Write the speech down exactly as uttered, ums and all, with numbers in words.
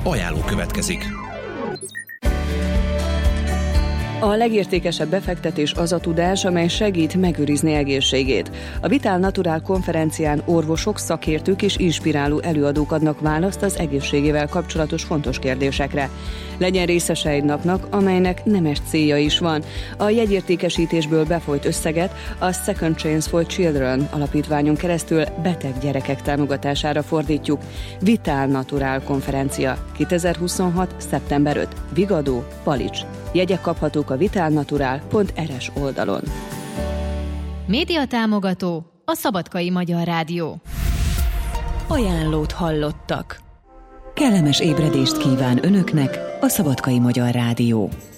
Ajánló következik. A legértékesebb befektetés az a tudás, amely segít megőrizni egészségét. A Vital Natural konferencián orvosok, szakértők és inspiráló előadók adnak választ az egészségével kapcsolatos fontos kérdésekre. Legyen részese egy napnak, amelynek nemes célja is van. A jegyértékesítésből befolyt összeget a Second Chance for Children alapítványon keresztül beteg gyerekek támogatására fordítjuk. Vital Natural konferencia kétezer-huszonhat. szeptember ötödike. Vigadó, Palics. Jegyek kaphatók a vitalnatural pont er es oldalon. Média támogató a Szabadkai Magyar Rádió. Ajánlót hallottak. Kellemes ébredést kíván önöknek a Szabadkai Magyar Rádió.